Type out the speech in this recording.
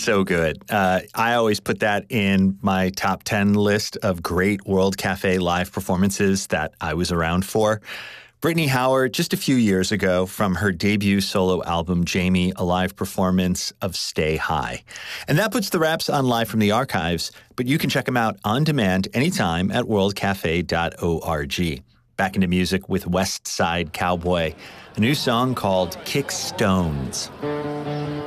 so good. I always put that in my top 10 list of great World Cafe live performances that I was around for. Brittany Howard, just a few years ago, from her debut solo album, Jamie, a live performance of Stay High. And that puts the Raps on Live from the Archives, but you can check them out on demand anytime at worldcafe.org. Back into music with West Side Cowboy, a new song called Kick Stones.